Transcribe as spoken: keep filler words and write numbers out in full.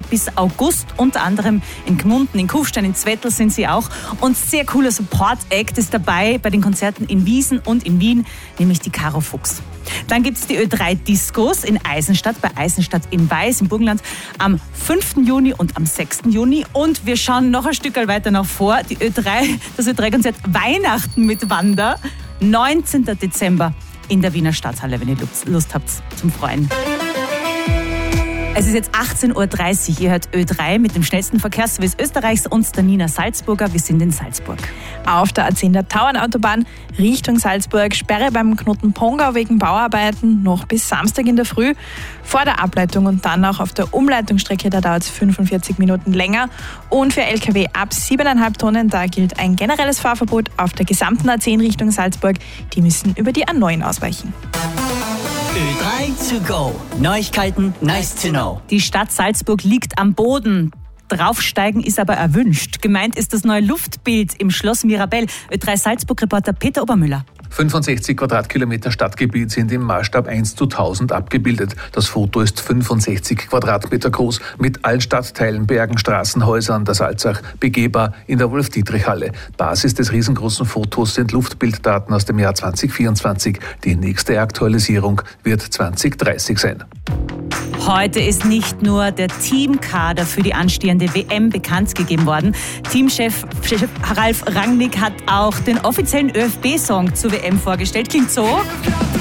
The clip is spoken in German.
bis August, unter anderem in Gmunden, in Kufstein, in Zwettl sind sie auch. Und sehr cooler Support-Act ist dabei bei den Konzerten in Wiesen und in Wien, nämlich die Caro Fuchs. Dann gibt es die Ö drei Discos in Eisenstadt, bei Eisenstadt in Weiß im Burgenland am fünften Juni und am sechsten Juni. Und wir schauen noch ein Stück weiter nach vor. Die Ö drei, das Ö drei Konzert Weihnachten mit Wanda, neunzehnten Dezember in der Wiener Stadthalle, wenn ihr Lust habt zum Freuen. Es ist jetzt achtzehn Uhr dreißig. Ihr hört Ö drei mit dem schnellsten Verkehrsservice Österreichs und der Nina Salzburger. Wir sind in Salzburg. Auf der A zehn der Tauernautobahn Richtung Salzburg, Sperre beim Knoten Pongau wegen Bauarbeiten noch bis Samstag in der Früh. Vor der Ableitung und dann auch auf der Umleitungsstrecke, da dauert es fünfundvierzig Minuten länger. Und für L K W ab sieben Komma fünf Tonnen, da gilt ein generelles Fahrverbot auf der gesamten A zehn Richtung Salzburg. Die müssen über die A neun ausweichen. Ö drei to go. Neuigkeiten, nice to know. Die Stadt Salzburg liegt am Boden. Draufsteigen ist aber erwünscht. Gemeint ist das neue Luftbild im Schloss Mirabell. Ö drei Salzburg-Reporter Peter Obermüller. fünfundsechzig Quadratkilometer Stadtgebiet sind im Maßstab eins zu tausend abgebildet. Das Foto ist fünfundsechzig Quadratmeter groß, mit allen Stadtteilen, Bergen, Straßen, Häusern, der Salzach, begehbar in der Wolf-Dietrich-Halle. Basis des riesengroßen Fotos sind Luftbilddaten aus dem Jahr zwanzig vierundzwanzig. Die nächste Aktualisierung wird zwanzig dreißig sein. Heute ist nicht nur der Teamkader für die anstehende W M bekannt gegeben worden. Teamchef Chef Ralf Rangnick hat auch den offiziellen Ö F B-Song zur W M vorgestellt. Klingt so.